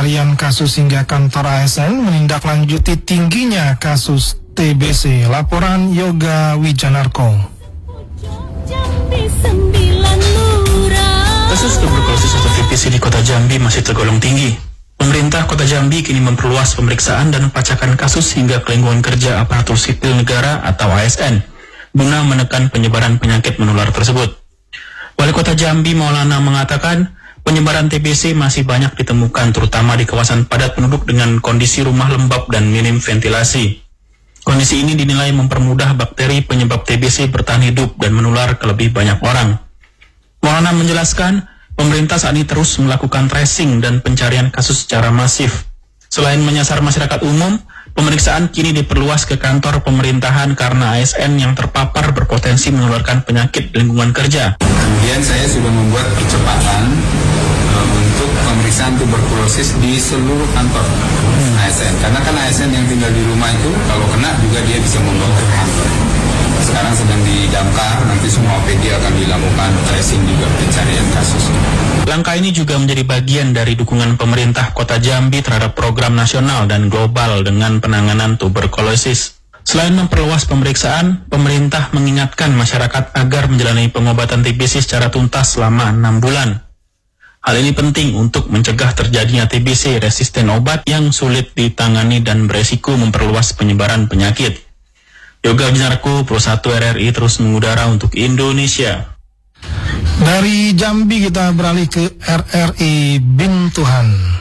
pencarian kasus hingga kantor ASN menindaklanjuti tingginya kasus TBC. Laporan Yoga Wijanarko. Kasus tuberkulosis atau TBC di Kota Jambi masih tergolong tinggi. Pemerintah Kota Jambi kini memperluas pemeriksaan dan pelacakan kasus hingga ke lingkungan kerja aparatur sipil negara atau ASN, guna menekan penyebaran penyakit menular tersebut. Wali Kota Jambi Maulana mengatakan, penyebaran TBC masih banyak ditemukan terutama di kawasan padat penduduk dengan kondisi rumah lembab dan minim ventilasi. Kondisi ini dinilai mempermudah bakteri penyebab TBC bertahan hidup dan menular ke lebih banyak orang. Maulana menjelaskan, pemerintah saat ini terus melakukan tracing dan pencarian kasus secara masif. Selain menyasar masyarakat umum, pemeriksaan kini diperluas ke kantor pemerintahan karena ASN yang terpapar berpotensi menularkan penyakit di lingkungan kerja. Kemudian saya sudah membuat percepatan untuk pemeriksaan tuberkulosis di seluruh kantor ASN. Karena kan ASN yang tinggal di rumah itu kalau kena juga dia bisa membawa ke kantor. Sekarang sedang didamkar, nanti semua OPD akan dilakukan tracing juga pencarian kasus. Langkah ini juga menjadi bagian dari dukungan pemerintah Kota Jambi terhadap program nasional dan global dengan penanganan tuberkulosis. Selain memperluas pemeriksaan, pemerintah mengingatkan masyarakat agar menjalani pengobatan TBC secara tuntas selama 6 bulan. Hal ini penting untuk mencegah terjadinya TBC resisten obat yang sulit ditangani dan beresiko memperluas penyebaran penyakit. Yoga Wijanarko, Pro 1 RRI terus mengudara untuk Indonesia. Dari Jambi kita beralih ke RRI Bintuhan.